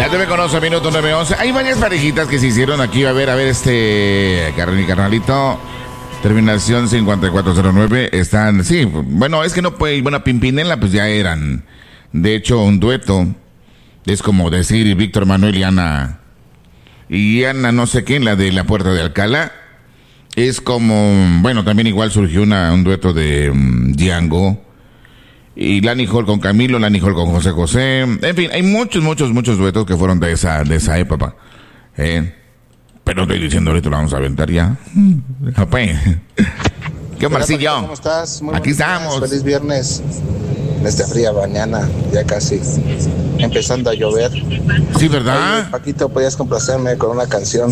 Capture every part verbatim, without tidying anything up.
Las nueve con once minutos, nueve once. Hay varias parejitas que se hicieron aquí. A ver, a ver, este. Carnal y carnalito. Terminación cincuenta y cuatro cero nueve. Están, sí, bueno, es que no puede. Bueno, Pimpinela, pues ya eran. De hecho, un dueto. Es como decir Víctor Manuel y Ana. Y Ana, no sé quién, la de La Puerta de Alcalá. Es como. Bueno, también igual surgió una, un dueto de um, Django. Y Lani Hall con Camilo, Lani Hall con José José. En fin, hay muchos, muchos, muchos duetos que fueron de esa, de esa época. Eh, pero estoy diciendo ahorita lo vamos a aventar ya. ¿Qué Marcillo? ¿Cómo estás? Muy Aquí estamos. Feliz viernes. En esta fría mañana, ya casi empezando a llover. Sí, ¿verdad? Oye, Paquito, podías complacerme con una canción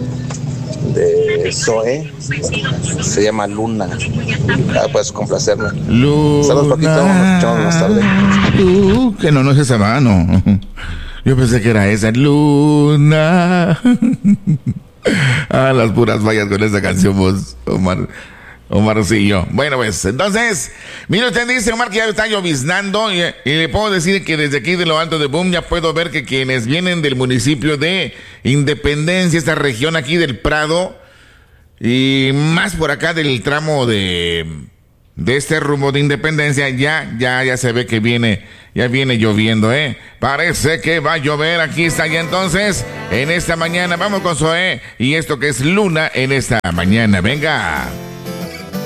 de Zoé. Se llama Luna. Ah, puedes complacerme. Luna. Saludos, Paquito. Nos escuchamos más tarde. Uh, que no, no es esa mano. Yo pensé que era esa. Luna. Ah, las puras fallas con esa canción, vos, Omar. Omarcillo. Bueno, pues, entonces, mira, usted dice, Omar, que ya está lloviznando y, y le puedo decir que desde aquí de lo alto de Boom ya puedo ver que quienes vienen del municipio de Independencia, esta región aquí del Prado, y más por acá del tramo de, de este rumbo de Independencia, ya, ya, ya se ve que viene, ya viene lloviendo, ¿eh? Parece que va a llover, aquí está ya entonces, en esta mañana, vamos con Zoé, y esto que es Luna en esta mañana, venga.